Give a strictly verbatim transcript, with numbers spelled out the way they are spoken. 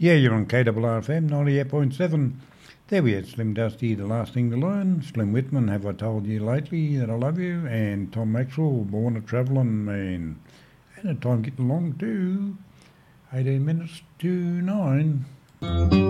Yeah, you're on K R R F M ninety-eight point seven. There we had Slim Dusty, The Last Thing to Learn. Slim Whitman, Have I Told You Lately That I Love You? And Tom Maxwell, Born a Travelling Man. And the time getting along too. eighteen minutes to nine.